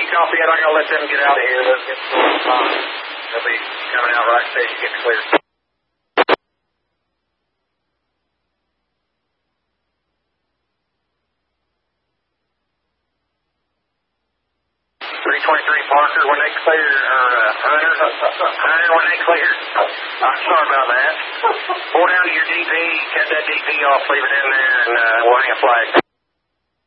copy it. I'm going to let them get out of here. They'll get they'll be coming out right as you get clear. 323 Parker, when they clear, or Hunter, when they clear. I'm sorry about that. Pull down to your DP, cut that DP off, leave it in there, and we'll hang a flag.